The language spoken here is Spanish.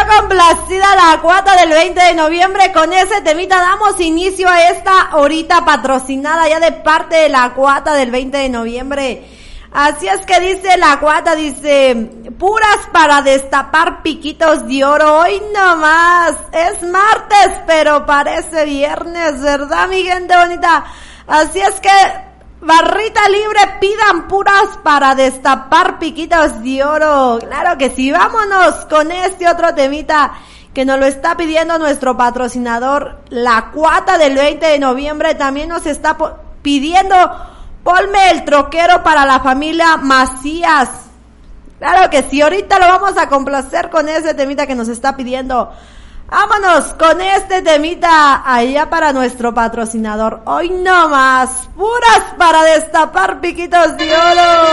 complacida la cuata del 20 de noviembre. Con ese temita damos inicio a esta horita patrocinada ya de parte de la cuata del 20 de noviembre. Así es que dice la cuata, dice, puras para destapar piquitos de oro. Hoy nomás, es martes, pero parece viernes, ¿verdad, mi gente bonita? Así es que, barrita libre, pidan puras para destapar piquitos de oro. Claro que sí, vámonos con este otro temita que nos lo está pidiendo nuestro patrocinador, la cuata del 20 de noviembre. También nos está pidiendo, ponme el troquero para la familia Macías. Claro que sí, ahorita lo vamos a complacer con ese temita que nos está pidiendo. Vámonos con este temita allá para nuestro patrocinador. Hoy no más, puras para destapar piquitos de oro.